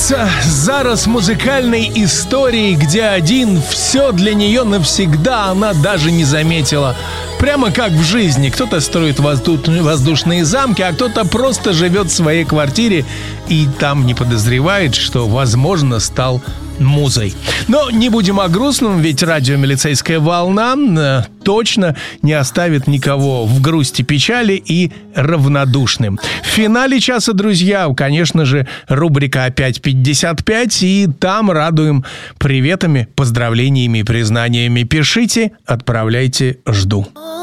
Кажется, зараз музыкальной истории, где один все для нее навсегда, она даже не заметила. Прямо как в жизни. Кто-то строит воздушные замки, а кто-то просто живет в своей квартире и там не подозревает, что, возможно, стал музой. Но не будем о грустном, ведь радио «Милицейская волна» точно не оставит никого в грусти, печали и равнодушным. В финале часа, друзья, конечно же, рубрика «Опять 55», и там радуем приветами, поздравлениями и признаниями. Пишите, отправляйте, жду.